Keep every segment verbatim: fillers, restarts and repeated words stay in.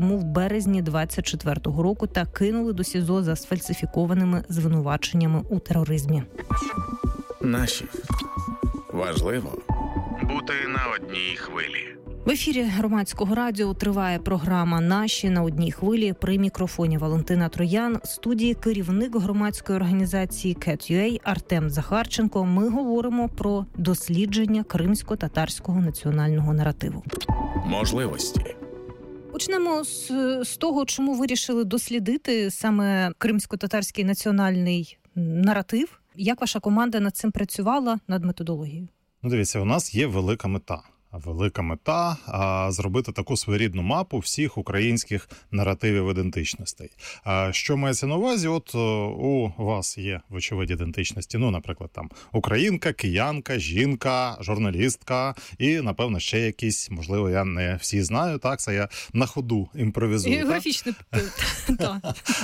тюрму в березні двадцять четвертого року та кинули до СІЗО за сфальсифікованими звинуваченнями у тероризмі. Наші. Важливо бути на одній хвилі. В ефірі Громадського радіо триває програма «Наші на одній хвилі». При мікрофоні Валентина Троян, в студії керівник громадської організації Кет.ю.ей Артем Захарченко. Ми говоримо про дослідження кримсько-татарського національного наративу. Можливості. Почнемо з, з того, чому вирішили дослідити саме кримсько-татарський національний наратив. Як ваша команда над цим працювала, над методологією? Ну, дивіться, у нас є велика мета. Велика мета а, – зробити таку своєрідну мапу всіх українських наративів ідентичностей. А, що мається на увазі? От у вас є, вочевидь, ідентичності. Ну, наприклад, там українка, киянка, жінка, журналістка і, напевно, ще якісь, можливо, я не всі знаю, так, це я на ходу імпровізую. Географічний, так.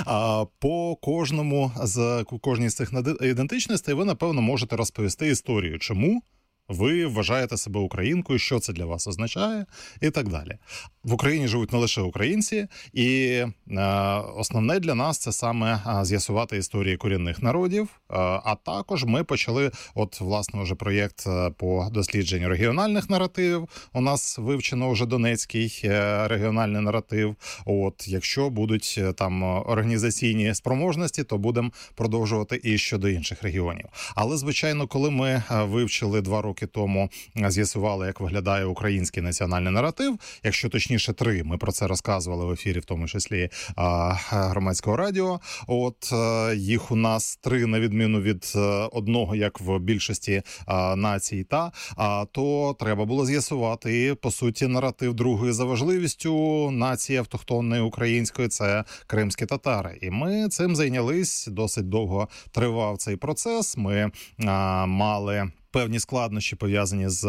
По кожному з кожній з цих ідентичностей ви, напевно, можете розповісти історію, чому ви вважаєте себе українкою, що це для вас означає і так далі. В Україні живуть не лише українці, і е, основне для нас це саме з'ясувати історії корінних народів, е, а також ми почали, от, власне, вже проєкт по дослідженню регіональних наративів. У нас вивчено вже Донецький е, регіональний наратив. От, якщо будуть там організаційні спроможності, то будемо продовжувати і щодо інших регіонів. Але, звичайно, коли ми вивчили два роки роки тому з'ясували, як виглядає український національний наратив. Якщо точніше, три. Ми про це розказували в ефірі, в тому числі Громадського радіо. От їх у нас три, на відміну від одного, як в більшості націй, та то треба було з'ясувати, і, по суті, наратив другої за важливістю нації автохтонної української – це кримські татари. І ми цим зайнялись, досить довго тривав цей процес. Ми а, мали певні складнощі пов'язані з,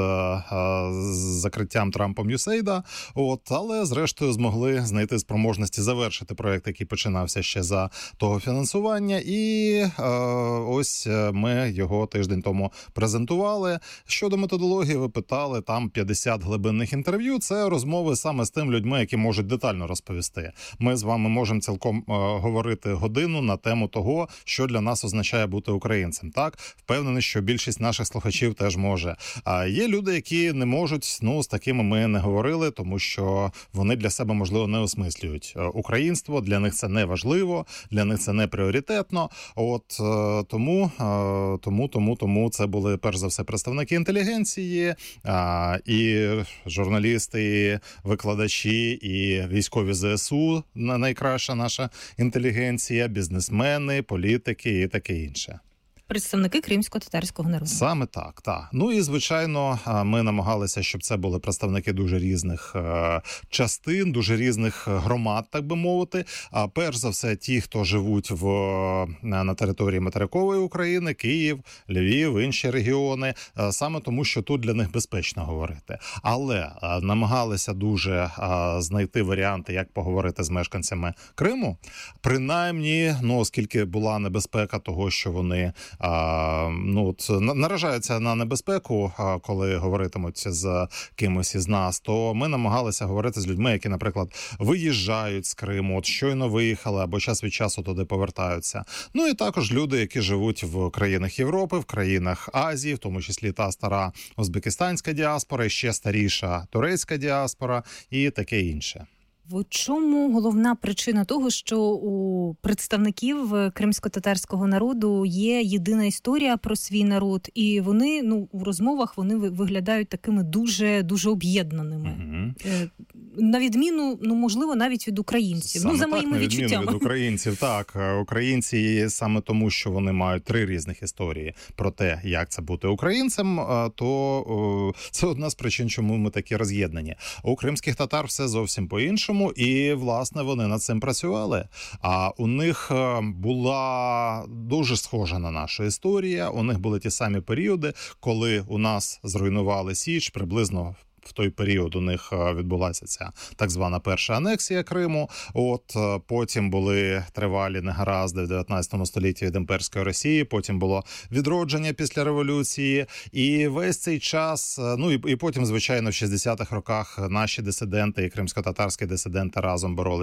з закриттям Трампом ю ес ей ай ді, от, але зрештою змогли знайти спроможності завершити проєкт, який починався ще за того фінансування, і е, ось ми його тиждень тому презентували. Щодо методології, ви питали, там п'ятдесят глибинних інтерв'ю, це розмови саме з тими людьми, які можуть детально розповісти. Ми з вами можемо цілком е, говорити годину на тему того, що для нас означає бути українцем. Так, впевнений, що більшість наших слухачів теж може. А є люди, які не можуть, ну, з такими ми не говорили, тому що вони для себе, можливо, не осмислюють українство, для них це не важливо, для них це не пріоритетно. От тому, тому, тому, тому це були, перш за все, представники інтелігенції, і журналісти, і викладачі, і військові зе ес у, найкраща наша інтелігенція, бізнесмени, політики і таке інше. Представники кримсько-татарського народу. Саме так, так. Ну і, звичайно, ми намагалися, щоб це були представники дуже різних частин, дуже різних громад, так би мовити. А перш за все, ті, хто живуть в, на території материкової України, Київ, Львів, інші регіони, саме тому, що тут для них безпечно говорити. Але намагалися дуже знайти варіанти, як поговорити з мешканцями Криму. Принаймні, ну, оскільки була небезпека того, що вони А, ну, от, наражаються на небезпеку, а, коли говоритимуть з кимось із нас, то ми намагалися говорити з людьми, які, наприклад, виїжджають з Криму, от щойно виїхали або час від часу туди повертаються. Ну і також люди, які живуть в країнах Європи, в країнах Азії, в тому числі та стара узбекистанська діаспора, і ще старіша турецька діаспора і таке інше. В чому головна причина того, що у представників кримсько-татарського народу є єдина історія про свій народ, і вони, ну, у розмовах вони виглядають такими дуже дуже об'єднаними, mm-hmm. на відміну, ну, можливо, навіть від українців. Саме ну, за так, моїми на відчуттями. Від українців, так. Українці саме тому, що вони мають три різних історії про те, як це бути українцем, то це одна з причин, чому ми такі роз'єднані. У кримських татар все зовсім по-іншому. І, власне, вони над цим працювали. А у них була дуже схожа на нашу історія. У них були ті самі періоди, коли у нас зруйнували Січ, приблизно в той період у них відбулася ця так звана перша анексія Криму. От потім були тривалі негаразди в дев'ятнадцятому столітті від імперської Росії, потім було відродження після революції. І весь цей час, ну і, і потім, звичайно, в шістдесятих роках наші дисиденти і кримсько-татарські дисиденти разом боролися